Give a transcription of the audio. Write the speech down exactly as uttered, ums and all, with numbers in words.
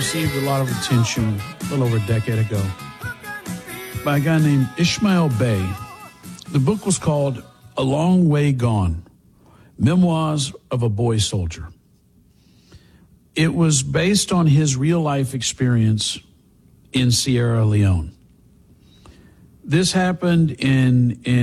received a lot of attention a little over a decade ago by a guy named Ishmael Bey. The book was called A Long Way Gone, Memoirs of a Boy Soldier. It was based on his real-life experience in Sierra Leone. This happened in, in